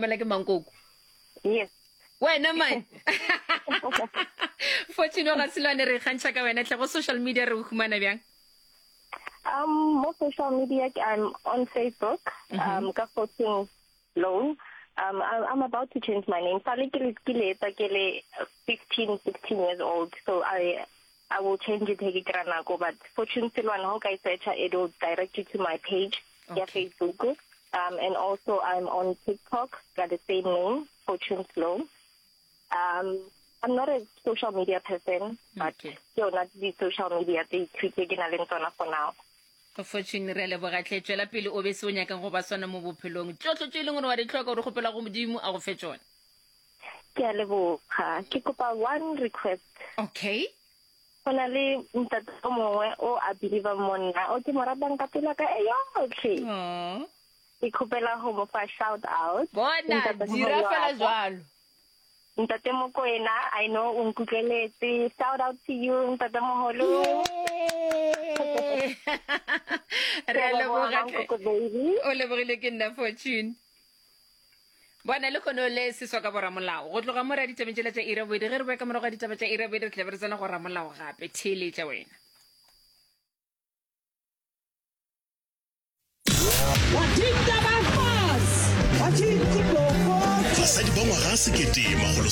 tlhokomela ke Mankoko? Yes. Wena man. Fortune ga silwane re kgantsa ka wena tle go social media re humana bjang? More social media, I'm on Facebook, ka Fortune Loan. I'm about to change my name. 15, 16 years old. So I will change it but Fortune Silwan, how I search it will direct you to my page, Facebook. And also I'm on TikTok, got the same name, Fortune Loan. I'm not a social media person, but still not the social media they tweeting for now. Fortune re le bogatle tswela pele o be se o nyakang go ba sona mo bophelong tšotlo tše leng gore wa di tlhoka gore gopela go modimo a go fe tsone. Ke a leboga ke kopa one request. Okay. Ona le ntate mongwe o a believer monna o ke mo ratang ka pela ka yotlhe. Ke kopela go mo fa shout out. Bona dira fela jwalo. Ntate Mokoena, I know unkutleletse. Shout out to you ntate Moholo. Re lebogatle o lebogile ke nna Fortune. Bona le khono le se soka bora molao go tloga mo re ditebentšela tša Irabodi ge re be ka morago ga ditaba tša Irabodi re tle re tsena go ra molao gape thele tša wena. Basadi ba ngwaga 1900